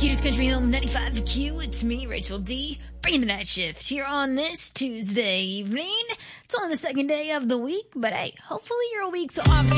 Peter's Country Home 95Q. It's me, Rachel D, bringing the night shift here on this Tuesday evening. It's only the second day of the week, but hey, hopefully your week's off to